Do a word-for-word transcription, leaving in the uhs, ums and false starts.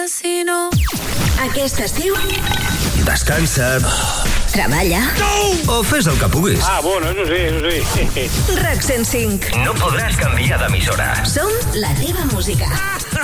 casino. Aquest estiu descansa, treballa no! O fes el que puguis. Ah, bueno, eso sí, eso sí. ROC cent cinc. No podràs canviar d'emissora. Som la teva música.